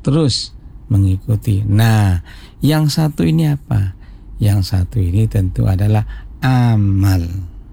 terus mengikuti. Nah, yang satu ini apa? Yang satu ini tentu adalah amal.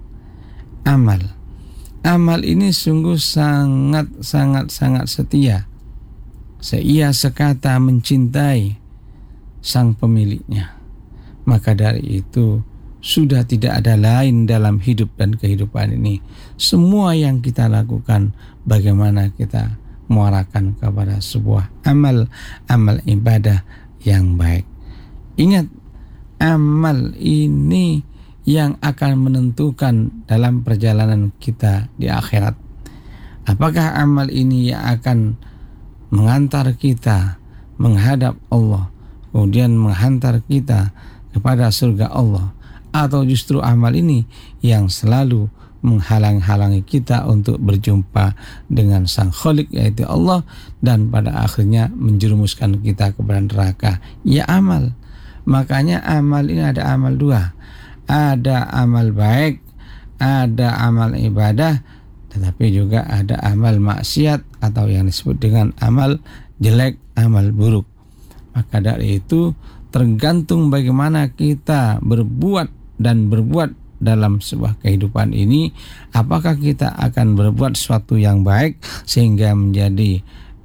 Amal ini sungguh sangat setia. Seia sekata mencintai sang pemiliknya. Maka dari itu sudah tidak ada lain dalam hidup dan kehidupan ini. Semua yang kita lakukan, bagaimana kita muarakan kepada sebuah amal ibadah yang baik. Ingat, amal ini yang akan menentukan dalam perjalanan kita di akhirat. Apakah amal ini yang akan mengantar kita menghadap Allah, kemudian menghantar kita kepada surga Allah, atau justru amal ini yang selalu menghalang-halangi kita untuk berjumpa dengan Sang Khalik yaitu Allah, dan pada akhirnya menjerumuskan kita kepada neraka? Ya, amal. Makanya amal ini ada amal dua. Ada amal baik, ada amal ibadah, tetapi juga ada amal maksiat atau yang disebut dengan amal jelek, amal buruk. Maka dari itu tergantung bagaimana kita berbuat dalam sebuah kehidupan ini. Apakah kita akan berbuat sesuatu yang baik sehingga menjadi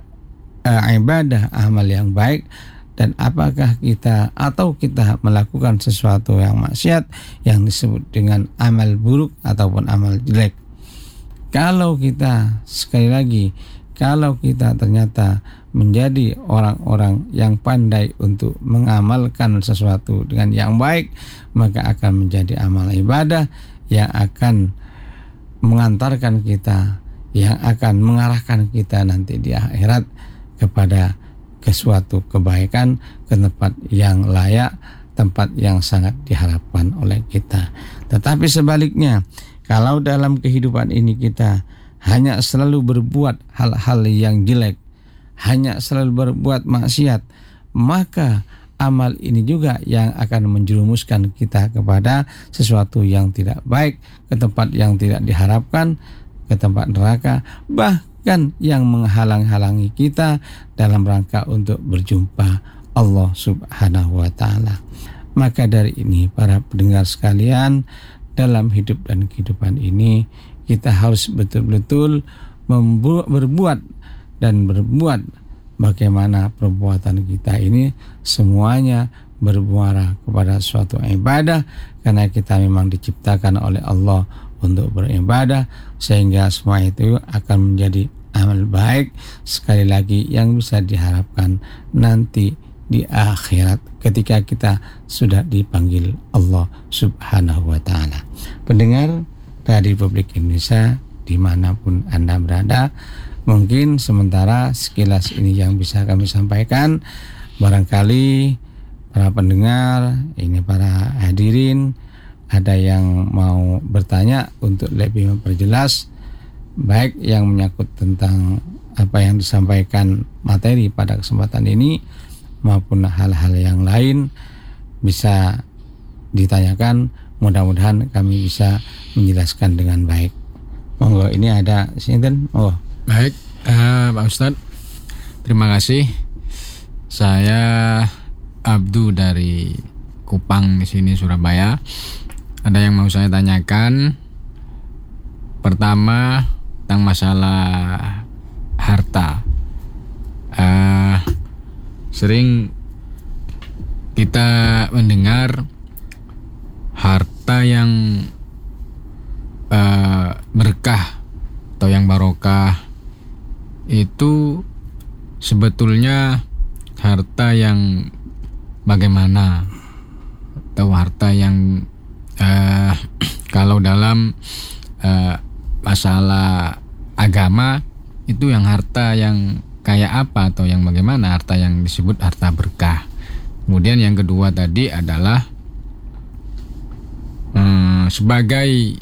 ibadah, amal yang baik, dan apakah kita melakukan sesuatu yang maksiat yang disebut dengan amal buruk ataupun amal jelek. Kalau kita, sekali lagi, kalau kita ternyata menjadi orang-orang yang pandai untuk mengamalkan sesuatu dengan yang baik, maka akan menjadi amal ibadah yang akan mengantarkan kita, yang akan mengarahkan kita nanti di akhirat kepada ke suatu kebaikan, ke tempat yang layak, tempat yang sangat diharapkan oleh kita. Tetapi sebaliknya, kalau dalam kehidupan ini kita hanya selalu berbuat hal-hal yang jelek, hanya selalu berbuat maksiat, maka amal ini juga yang akan menjerumuskan kita kepada sesuatu yang tidak baik, ke tempat yang tidak diharapkan, ke tempat neraka, bahkan yang menghalang-halangi kita dalam rangka untuk berjumpa Allah Subhanahu wa ta'ala. Maka dari ini, para pendengar sekalian, dalam hidup dan kehidupan ini kita harus betul-betul berbuat bagaimana perbuatan kita ini semuanya bermuara kepada suatu ibadah, karena kita memang diciptakan oleh Allah untuk beribadah, sehingga semua itu akan menjadi amal baik, sekali lagi yang bisa diharapkan nanti di akhirat ketika kita sudah dipanggil Allah Subhanahu wa ta'ala. Pendengar dari Republik Indonesia dimanapun Anda berada, mungkin sementara sekilas ini yang bisa kami sampaikan. Barangkali para pendengar, ini para hadirin, ada yang mau bertanya untuk lebih memperjelas, baik yang menyangkut tentang apa yang disampaikan materi pada kesempatan ini maupun hal-hal yang lain, bisa ditanyakan. Mudah-mudahan kami bisa menjelaskan dengan baik. Monggo, ini ada sinten. Oh, baik, Pak Ustadz, terima kasih. Saya Abdu dari Kupang di sini, Surabaya. Ada yang mau saya tanyakan. Pertama, tentang masalah harta. Sering kita mendengar harta yang berkah atau yang barokah itu sebetulnya harta yang bagaimana, atau harta yang kalau dalam masalah agama itu yang harta yang kayak apa atau yang bagaimana, harta yang disebut harta berkah. Kemudian yang kedua tadi adalah sebagai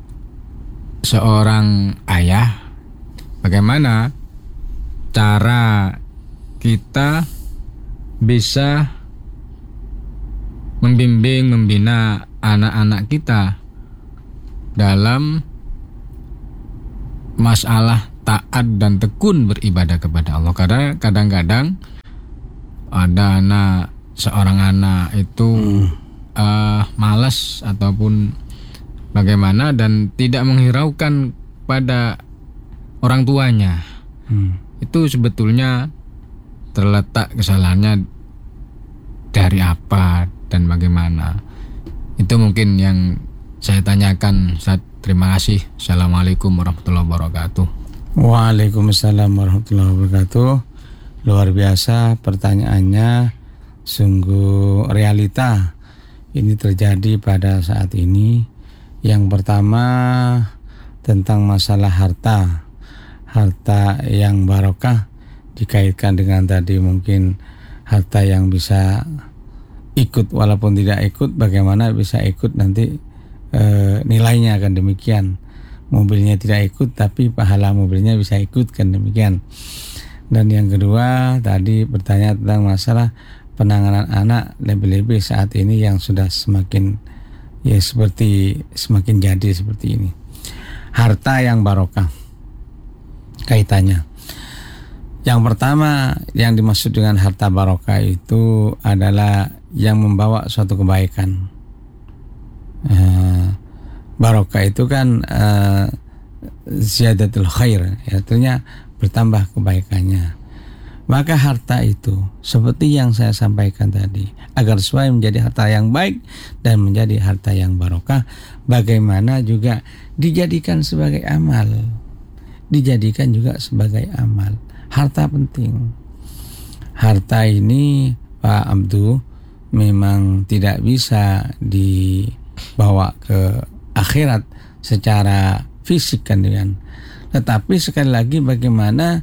seorang ayah, bagaimana cara kita bisa membimbing, membina anak-anak kita dalam masalah taat dan tekun beribadah kepada Allah. Karena kadang-kadang ada seorang anak itu malas ataupun bagaimana dan tidak menghiraukan pada orang tuanya, itu sebetulnya terletak kesalahannya dari apa dan bagaimana. Itu mungkin yang saya tanyakan. Terima kasih. Assalamualaikum warahmatullahi wabarakatuh. Waalaikumsalam warahmatullahi wabarakatuh. Luar biasa pertanyaannya, sungguh realita ini terjadi pada saat ini. Yang pertama tentang masalah harta yang barokah dikaitkan dengan tadi mungkin harta yang bisa ikut walaupun tidak ikut, bagaimana bisa ikut nanti nilainya akan demikian. Mobilnya tidak ikut tapi pahala mobilnya bisa ikut, kan demikian. Dan yang kedua tadi bertanya tentang masalah penanganan anak lebih-lebih saat ini yang sudah semakin semakin jadi seperti ini. Harta yang barokah kaitannya. Yang pertama yang dimaksud dengan harta barokah itu adalah yang membawa suatu kebaikan. Barokah itu kan ziyadatul khair, artinya bertambah kebaikannya. Maka harta itu seperti yang saya sampaikan tadi, agar supaya menjadi harta yang baik dan menjadi harta yang barokah, bagaimana juga dijadikan sebagai amal. Dijadikan juga sebagai amal. Harta penting. Harta ini Pak Abdu memang tidak bisa dibawa ke akhirat secara fisik, kan dengan. Tetapi sekali lagi bagaimana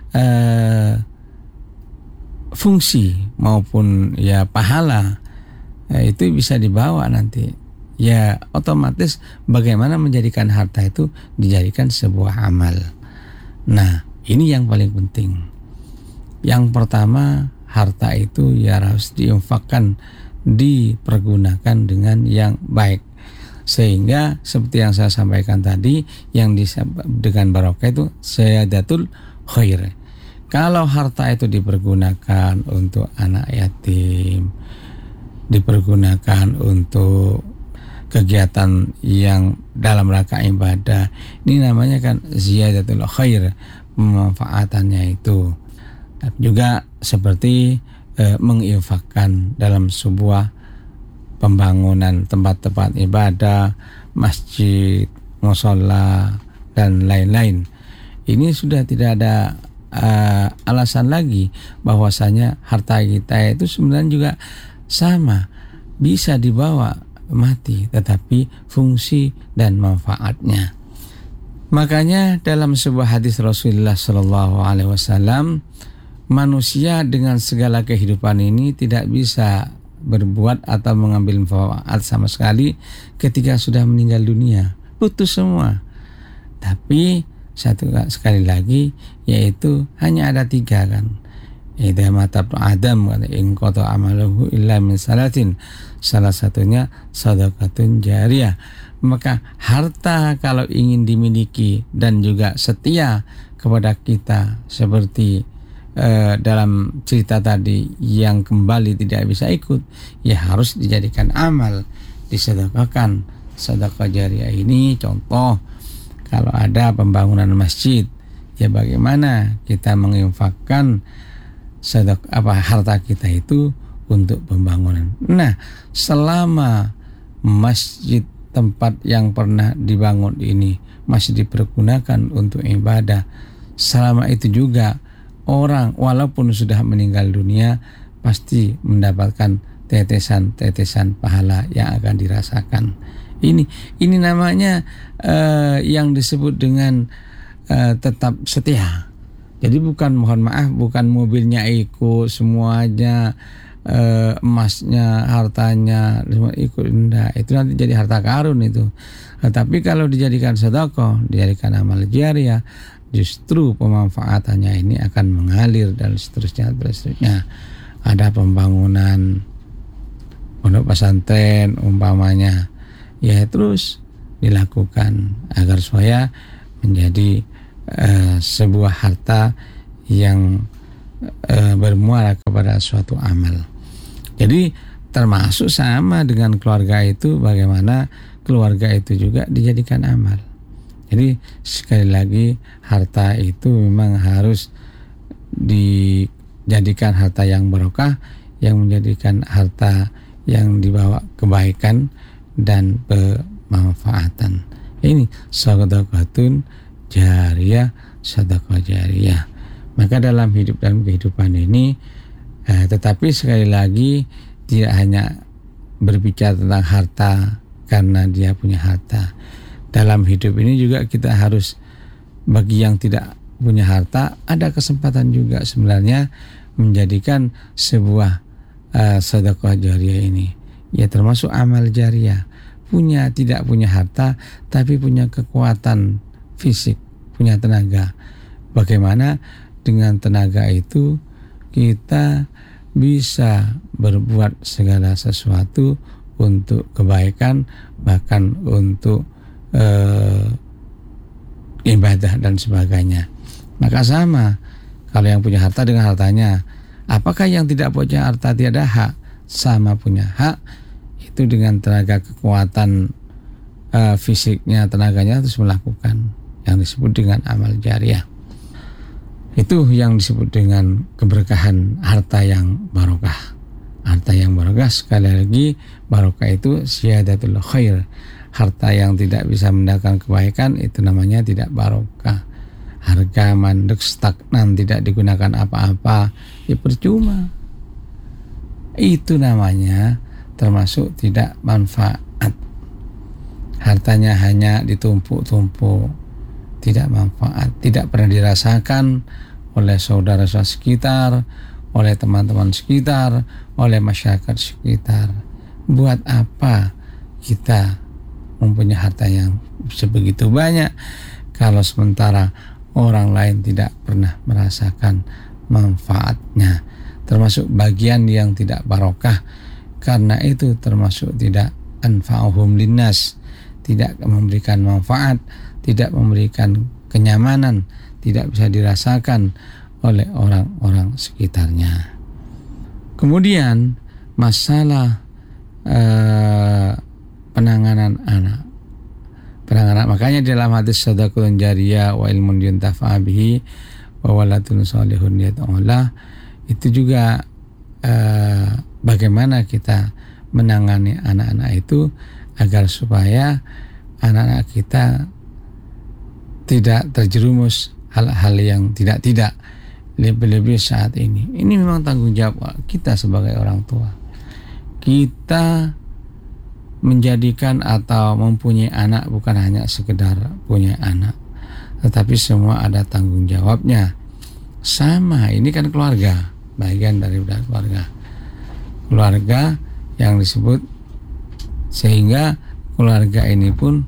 fungsi maupun pahala itu bisa dibawa nanti. Ya otomatis bagaimana menjadikan harta itu dijadikan sebuah amal. Nah, ini yang paling penting. Yang pertama, harta itu harus diinfakkan, dipergunakan dengan yang baik. Sehingga seperti yang saya sampaikan tadi, yang dengan barokah itu sayadatul khair. Kalau harta itu dipergunakan untuk anak yatim, dipergunakan untuk kegiatan yang dalam rangka ibadah, ini namanya kan ziyadatul khair, pemanfaatannya itu. Juga seperti menginfakkan dalam sebuah pembangunan tempat-tempat ibadah, masjid, mushola, dan lain-lain. Ini sudah tidak ada alasan lagi bahwasanya harta kita itu sebenarnya juga sama, bisa dibawa mati, tetapi fungsi dan manfaatnya. Makanya dalam sebuah hadis Rasulullah SAW, manusia dengan segala kehidupan ini tidak bisa berbuat atau mengambil manfaat sama sekali ketika sudah meninggal dunia, putus semua. Tapi sekali lagi, yaitu hanya ada 3 kan. Idza mata Adam wa in qata amaluhu illa min salatin. Salah satunya sedekatun jariyah. Maka harta kalau ingin dimiliki dan juga setia kepada kita seperti dalam cerita tadi yang kembali tidak bisa ikut, ya harus dijadikan amal, disedekahkan. Sedekah jariyah ini contoh, kalau ada pembangunan masjid, ya bagaimana kita menginfakkan harta kita itu untuk pembangunan. Nah, selama masjid tempat yang pernah dibangun ini masih dipergunakan untuk ibadah, selama itu juga orang walaupun sudah meninggal dunia pasti mendapatkan tetesan-tetesan pahala yang akan dirasakan. Ini namanya yang disebut dengan tetap setia. Jadi bukan, mohon maaf, bukan mobilnya ikut semuanya, emasnya, hartanya semua ikut, enggak. Itu nanti jadi harta karun itu. Tapi kalau dijadikan sedekah, dijadikan amal jariah, justru pemanfaatannya ini akan mengalir dan seterusnya. Ada pembangunan pondok pesantren umpamanya, ya terus dilakukan agar supaya menjadi sebuah harta yang bermuara kepada suatu amal. Jadi termasuk sama dengan keluarga itu, bagaimana keluarga itu juga dijadikan amal. Jadi sekali lagi, harta itu memang harus dijadikan harta yang barokah, yang menjadikan harta yang dibawa kebaikan dan bermanfaatan. Ini sedekahun jariyah, sedekah jariyah. Maka dalam hidup dan kehidupan ini, tetapi sekali lagi tidak hanya berbicara tentang harta karena dia punya harta. Dalam hidup ini juga kita harus, bagi yang tidak punya harta, ada kesempatan juga sebenarnya menjadikan sebuah sedekah jariyah ini, ya termasuk amal jariyah. Tidak punya harta tapi punya kekuatan fisik, punya tenaga. Bagaimana dengan tenaga itu kita bisa berbuat segala sesuatu untuk kebaikan, bahkan untuk ibadah dan sebagainya. Maka sama, kalau yang punya harta dengan hartanya. Apakah yang tidak punya harta tiada hak? Sama punya hak, itu dengan tenaga kekuatan fisiknya, tenaganya harus melakukan yang disebut dengan amal jariyah. Itu yang disebut dengan keberkahan harta yang barokah. Harta yang barokah, sekali lagi, barokah itu syahadatul khair. Harta yang tidak bisa mendatangkan kebaikan itu namanya tidak barokah. Harga mandek, stagnan, tidak digunakan apa-apa, ya percuma. Itu namanya termasuk tidak manfaat. Hartanya hanya ditumpuk-tumpuk, tidak manfaat, tidak pernah dirasakan oleh saudara-saudara sekitar, oleh teman-teman sekitar, oleh masyarakat sekitar. Buat apa kita mempunyai harta yang sebegitu banyak kalau sementara orang lain tidak pernah merasakan manfaatnya, termasuk bagian yang tidak barokah. Karena itu termasuk tidak anfa'uhum linnas, tidak memberikan manfaat, tidak memberikan kenyamanan, tidak bisa dirasakan oleh orang-orang sekitarnya. Kemudian masalah penanganan anak. Makanya dalam hadis sedekahun jariyah wa ilmun yuntafa bihi wa waladun salihun yad'ulah, itu juga bagaimana kita menangani anak-anak itu agar supaya anak-anak kita tidak terjerumus hal-hal yang tidak, lebih-lebih saat ini. Ini memang tanggung jawab kita sebagai orang tua. Kita menjadikan atau mempunyai anak bukan hanya sekedar punya anak, tetapi semua ada tanggung jawabnya. Sama, ini kan keluarga, bagian dari keluarga yang disebut, sehingga keluarga ini pun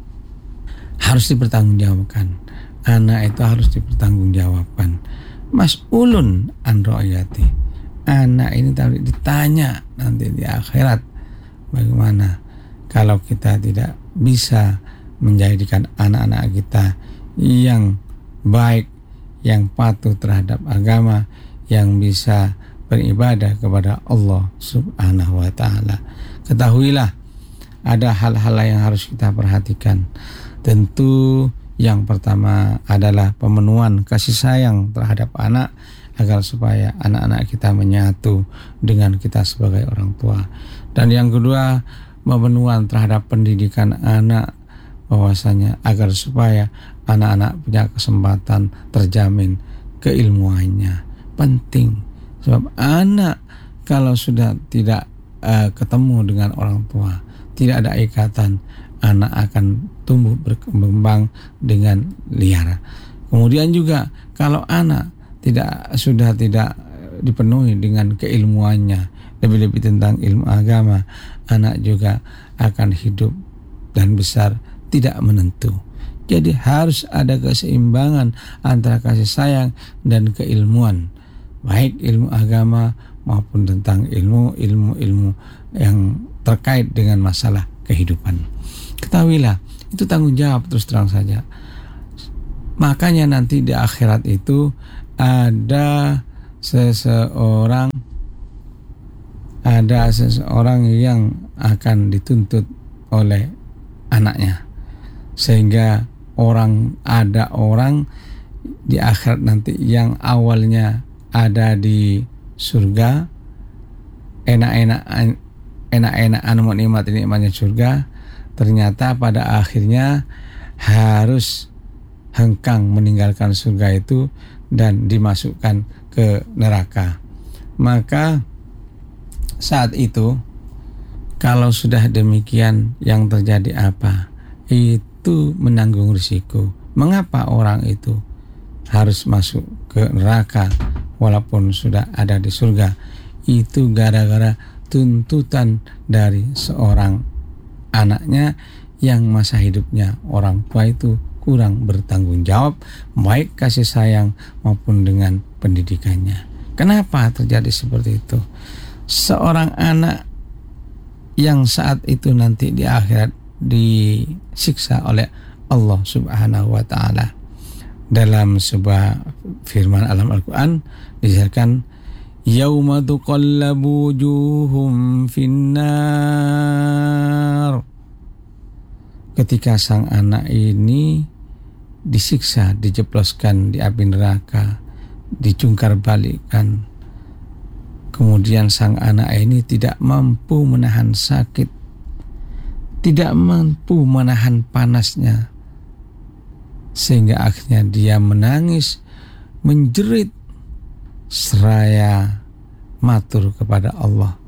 harus dipertanggungjawabkan. Anak itu harus dipertanggungjawabkan. Mas'ulun an ra'iyati. Anak ini ditanya nanti di akhirat, bagaimana kalau kita tidak bisa menjadikan anak-anak kita yang baik, yang patuh terhadap agama, yang bisa beribadah kepada Allah Subhanahu wa ta'ala. Ketahuilah, ada hal-hal yang harus kita perhatikan. Tentu yang pertama adalah pemenuhan kasih sayang terhadap anak, agar supaya anak-anak kita menyatu dengan kita sebagai orang tua. Dan yang kedua, pemenuhan terhadap pendidikan anak, bahwasanya agar supaya anak-anak punya kesempatan terjamin keilmuannya. Penting, sebab anak kalau sudah tidak ketemu dengan orang tua, tidak ada ikatan, anak akan tumbuh berkembang dengan liar. Kemudian juga kalau anak sudah tidak dipenuhi dengan keilmuannya, lebih-lebih tentang ilmu agama, anak juga akan hidup dan besar tidak menentu. Jadi harus ada keseimbangan antara kasih sayang dan keilmuan, baik ilmu agama maupun tentang ilmu yang terkait dengan masalah kehidupan. Ketahuilah, itu tanggung jawab terus terang saja. Makanya nanti di akhirat itu ada seseorang yang akan dituntut oleh anaknya, sehingga ada orang di akhirat nanti yang awalnya ada di surga, enak-enakan nikmatnya surga, ternyata pada akhirnya harus hengkang meninggalkan surga itu dan dimasukkan ke neraka. Maka saat itu kalau sudah demikian, yang terjadi apa? Itu menanggung risiko. Mengapa orang itu harus masuk ke neraka walaupun sudah ada di surga? Itu gara-gara tuntutan dari seorang anaknya yang masa hidupnya orang tua itu kurang bertanggung jawab, baik kasih sayang maupun dengan pendidikannya. Kenapa terjadi seperti itu? Seorang anak yang saat itu nanti di akhirat disiksa oleh Allah Subhanahu wa taala. Dalam sebuah firman alam Al-Qur'an disebutkan yauma tuqallabu wujuhum finnar. Ketika sang anak ini disiksa, dijebloskan di api neraka, dicungkar balikkan. Kemudian sang anak ini tidak mampu menahan sakit, tidak mampu menahan panasnya, sehingga akhirnya dia menangis, menjerit seraya matur kepada Allah.